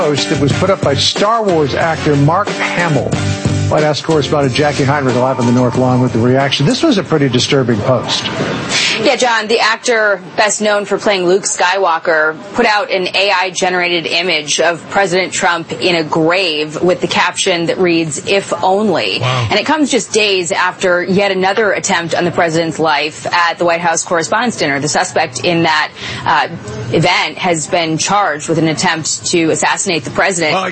post that was put up by Star Wars actor Mark Hamill. White House correspondent Jackie Heinrich live on the North Lawn with the reaction. This was a pretty disturbing post. Yeah, John, the actor best known for playing Luke Skywalker put out an AI-generated image of President Trump in a grave with the caption that reads, "If only." Wow. And it comes just days after yet another attempt on the president's life at the White House Correspondents' Dinner. The suspect in that event has been charged with an attempt to assassinate the president.